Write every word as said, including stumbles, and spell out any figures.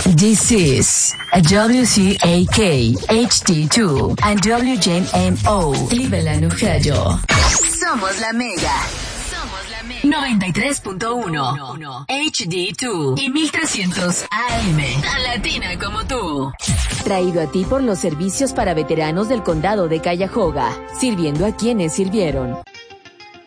This is a W C A K, H D two, and W J M O, Cleveland, Ohio. Somos la Mega. Somos la Mega. noventa y tres punto uno, H D dos y mil trescientos A M. Tan latina como tú. Traído a ti por los servicios para veteranos del condado de Cuyahoga, sirviendo a quienes sirvieron.